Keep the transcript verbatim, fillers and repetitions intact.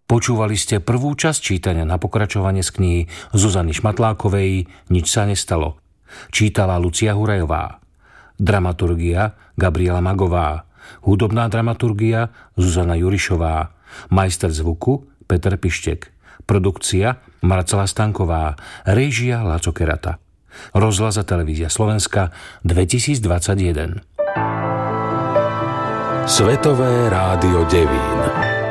Počúvali ste prvú časť čítania na pokračovanie z knihy Zuzany Šmatlákovej Nič sa nestalo. Čítala Lucia Hurajová. Dramaturgia Gabriela Magová. Hudobná dramaturgia Zuzana Jurišová. Majster zvuku Peter Pištek. Produkcia Marcela Stanková. Réžia Laco Kerata. Rozhlas a televízia Slovenska dvetisícdvadsaťjeden. Svetové rádio Devín.